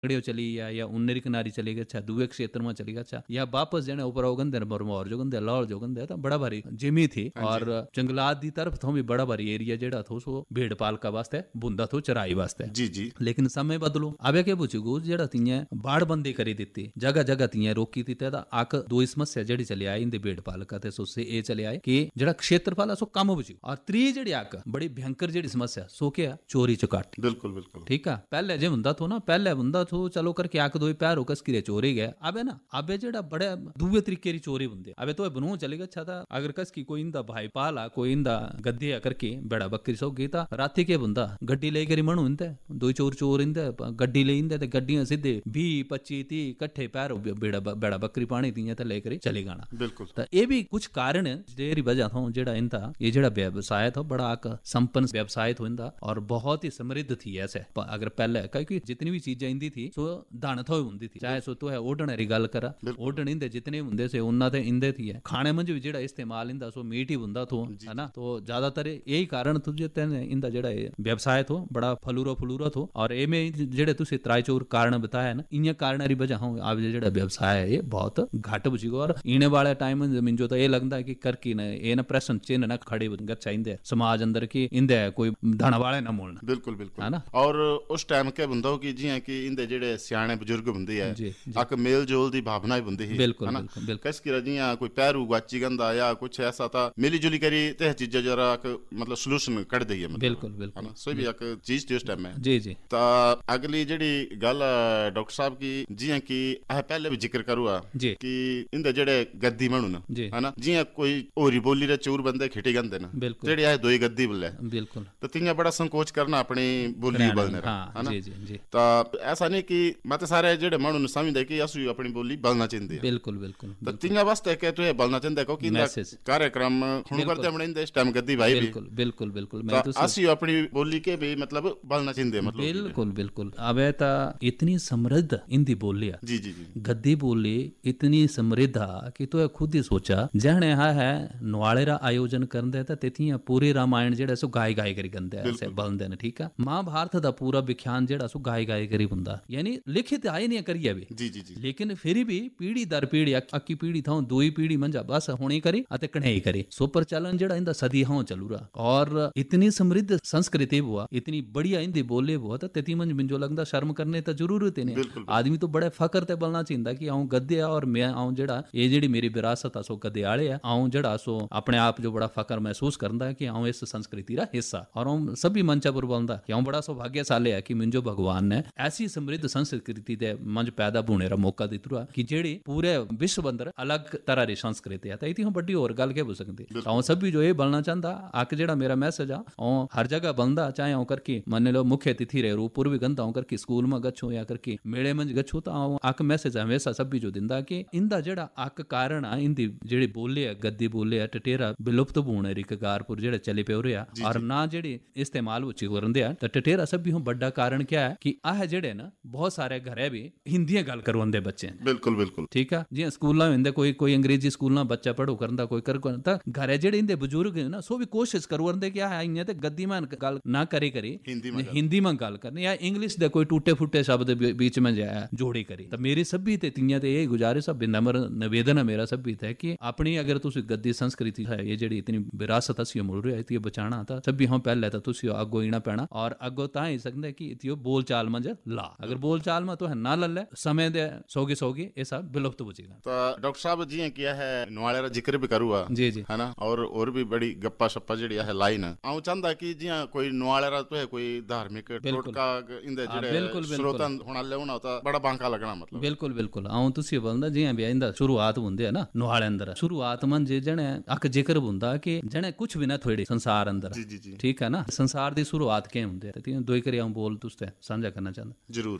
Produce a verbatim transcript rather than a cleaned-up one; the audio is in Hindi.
चली गया या उन्नेरी किनारी चली गया दूए क्षेत्र में चली गया या वापस जने ऊपर गंदे बरमौर जो गंदे लाहौर जो गंदे तो बड़ा भारी जिमी थी और जंगलात की तरफ तो भी बड़ा भारी एरिया जेड़ा थो सो भेड़ पालका वास्ते बुंदा थो चराई वास्ते जी जी लेकिन समय बदलो अबे के पूछू जेड़ा तियां बाढ़ बंदी करी दी जगह जगह तियां रोकी थी आक दो समस्या जेड़ी चली आई इंदे भेड़ पालका ते सो से ए चले आए कि जेड़ा क्षेत्रफल सो कम बची और त्री जेड़ी आक बड़ी भयंकर जेड़ी समस्या सो क्या चोरी चकाटी बिल्कुल बिल्कुल ठीक है पहले जे हुंदा थो ना पहले हुंदा थो चलो करके आक दो पैर हो कस किरे चोरी गए अबे ना अबे जेड़ा बड़े दूए तरीके री चोरी हुंदे अबे तो बनू चले गया था अगर कस की कोई इंदा भाई पाला कोई इंदा गद्दे करके बेड़ा बकरी सो गीता राती के बुंदा गड्डी लेकर मनु इंदे दो चोर चोर इंदे गड्डी ले इंदे ते गड्डियां सीधे बीस पच्चीस तीस इकट्ठे पैर बेड़ा बेड़ा बकरी पानी दियां ते लेकर चले गाना बिल्कुल तो ये भी कुछ कारण जेरी वजह थो जेड़ा इंदा ये जेड़ा व्यवसाय था बड़ा आक संपन्न व्यवसाय थो इंदा और बहुत ही समृद्ध थी ऐसे अगर पहले क्योंकि जितनी भी चीजें इंदी थी सो दान थो हुंदी थी चाहे सो तो है ओढ़ने री गल करा ओढ़न इंदे जितने हुंदे से उन्ना ते इंदे थी है खाने मंज भी जेड़ा इस्तेमाल इंदा सो मीट ही हुंदा थो है ना तो ज्यादातर यही कारण थो जे इंदा जेड़ा व्यवसाय थो बड़ा फलूरो फलूरो थो और ए में जेड़े तुसी त्राई चोर कारण बताया ना इन कारण री वजह हो अब जेड़ा व्यवसाय है ये बहुत घट बुझेगा और इने वाले टाइम मिंजो तो ये लगता है कि करकी ना ये ना प्रश्न चिन्ह ना खड़े गच्छा इंदे समाज अंदर की इंदे कोई धन वाले ना मोलना बिल्कुल बिल्कुल है ना और उस टाइम के बंदो की जियां कि इंदे जेड़े सियाणे बुजुर्ग हुंदे है आक मेल जोल दी भावना ही हुंदी है बिल्कुल है ना बिल्कुल कस की जियां कोई पैरू गाची गंदा या कुछ ऐसा था मिली जुली करी ते चीजें जरा मतलब सॉल्यूशन कढ दई है बिल्कुल बिल्कुल ना सो भी एक चीज थी उस टाइम में जी जी ता अगली जेड़ी गल डॉक्टर साहब की जियां कि आ पहले भी जिक्र करूआ कि इंदे जेड़े गद्दी मनु ना है ना जियां कोई ओरी बोली रे चोर बंदे खिटी गंदे ना जेड़ी आ दोई गद्दी बोले बिल्कुल तो तियां बड़ा संकोच करना अपनी बोली बोलने रा है ना जी जी जी ता ऐसा नहीं कि मत सारे जेड़े मनु ने समझदे कि असु अपनी बोली बोलना चाहंदे बिल्कुल बिल्कुल तो तियां वास्ते के तू बोलना चाहंदे को कि कार्यक्रम हुन करदे हमने इंदे इस टाइम गद्दी भाई भी बिल्कुल बिल्कुल बिल्कुल मैं तो असु अपनी बोली के भी मतलब बोलना चाहंदे मतलब बिल्कुल बिल्कुल अबे ता इतनी समृद्ध इंदी बोलिया जी जी जी गद्दी बोली इतनी समृद्ध आ कि तो खुद ही सोचा जहने हा है नवाले रा आयोजन करदे ता तेथियां पूरे रामायण जेड़ा सो गाय गाय करी गंदे ऐसे बलदे ने ठीक है महाभारत दा पूरा विख्यान जेड़ा सो गाय गाय करी हुंदा यानी लिखित आए नहीं करिए भी जी जी जी लेकिन फिर भी पीढ़ी दर पीढ़ी अक्की पीढ़ी था दुई पीढ़ी मंजा बस होनी करी अते कन्हई करी सो प्रचलन जेड़ा इंदा सदी हां चलू रहा और इतनी समृद्ध संस्कृति हुआ इतनी बढ़िया इंदी बोले हुआ तो तेती मंज मिंजो लगदा शर्म करने तो जरूरत ही नहीं आदमी तो बड़े फकर ते बोलना चाहिए कि आऊं गद्दे आ और मैं आऊं जेड़ा ये जेड़ी मेरी विरासत आ सो गद्दे आले आ आऊं जेड़ा सो अपने आप जो बड़ा फकर महसूस करदा है कि आऊं इस संस्कृति रा हिस्सा और आऊं सभी मंचा पर बोलदा कि आऊं बड़ा सौभाग्यशाली है कि मिंजो भगवान ने ऐसी समृद्ध संस्कृति दे मंज पैदा होने रा मौका दित्ता कि जेड़ी पूरे विश्व अंदर अलग तरह री संस्कृति है इतनी बड़ी और गल के हो सकती आऊं सभी जो ये बोलना चाहता आके जेड़ा मेरा मैसेज आ आऊं हर जगह बनदा चाहे आऊं करके मन लो मुख्य अतिथि रे रूप पूर्वी गंदा आऊं करके स्कूल में गच्छो या करके मेले मंज गच्छो तो आऊं आक मैसेज हमेशा सभी जो दिंदा कि इंदा जेड़ा आक कारण आ इंदी जेड़ी बोले है गद्दी बोले है टटेरा विलुप्त होने री कगारपुर जेड़ा चली पे रहा और ना जेड़ी इस्तेमाल उची करदे आ तो टटेरा सभी हूं बड़ा कारण क्या है कि आह जेड़े ना बहुत सारे घरे भी हिंदी गल करवांदे बच्चे बिल्कुल बिल्कुल ठीक है जियां स्कूल में कोई कोई अंग्रेजी स्कूल में बच्चा पढ़ो करदा कोई कर घरे जेड़े इंदे बुजुर्ग ना सो भी कोशिश करवांदे कि आह इयां ते गद्दी में गल ना करे करी हिंदी में गल करनी या इंग्लिश दे कोई टूटे फुटे शब्द बीच में जाए जोड़ी करी तो मेरी सभी ते तियां ते यही गुजारिश है नम्र निवेदन है मेरा सभी ते कि अपनी अगर तुसी गद्दी संस्कृति है ये जेड़ी इतनी विरासत असी मुड़ रही है इतनी बचाना था सभी हम पहले तो तुसी अगो इना पैना और अगो ता ही सकदे कि इतियो बोल चाल में ला अगर बोल चाल में तो है ना लल्ले समय दे सोगी सोगी ऐसा विलुप्त हो जाएगा। तो डॉक्टर साहब जी किया है नवाले रा जिक्र भी करूआ जी जी है ना और और भी बड़ी गप्पा शप्पा जेड़ी है लाइन आऊं चाहंदा कि जियां कोई नवाले रा तो है कोई धार्मिक टोटका इंदे जेड़े श्रोता होना लेवना होता बड़ा बांका लगना मतलब बिल्कुल बिल्कुल आऊं तुसी बोलदा जियां भी इंदा शुरुआत हुंदे है ना नवाले अंदर शुरुआत मन जे जने अक जिक्र हुंदा कि जने कुछ भी ना थोड़ी संसार अंदर ठीक है ना संसार दी शुरुआत के हुंदे ते दो करी आऊं बोल तुसते साझा करना चाहंदा जरूर